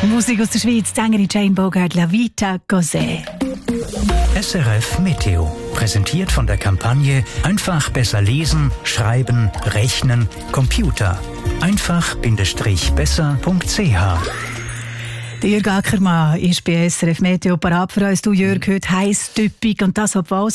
Musik aus der Schweiz, die Sängerin Jane Bogart, La Vita Cos'è. SRF Meteo, präsentiert von der Kampagne Einfach besser lesen, schreiben, rechnen, Computer. Einfach-besser.ch. Der Jürg Ackermann ist bei SRF Meteo parat für uns. Du, Jürg, heute heiß, typisch und das, obwohl